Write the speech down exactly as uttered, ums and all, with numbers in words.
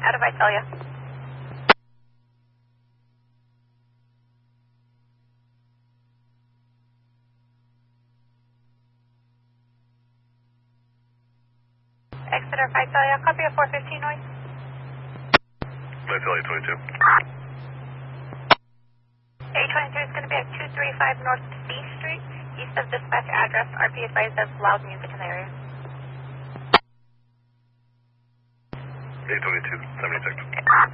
out of Visalia. Exeter Visalia, copy of four fifteen noise. Visalia twenty-two. A twenty-two is going to be at two thirty-five North B Street, east of dispatch address. R P advised there's loud music in the area. A twenty-two, seventy-six.